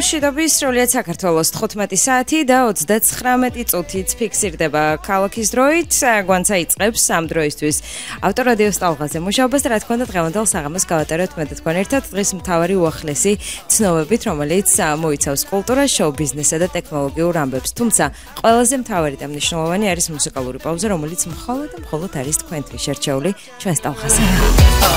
მშვიდობის, სრულიად საქართველოს 15 საათი და 39 წუთით ფიქსირდება ქალაქის დროით. გვანცა იწყებს ამ დროისთვის ავტორადიოს ტალღაზე მუშაობას და რა თქმა უნდა დღევანდელ საღამოს გავატარებთ მე და თქვენ ერთად დღის მთავარი უახლესი ცნობებით, რომელიც მოიცავს კულტურას, შოუ-ბიზნესსა და ტექნოლოგიურ ამბებს. თუმცა ყველაზე მთავარი და მნიშვნელოვანი არის მუსიკალური პაუზა, რომელიც მხოლოდ არის თქვენთვის შერჩეული ჩვენს ტალღაზე.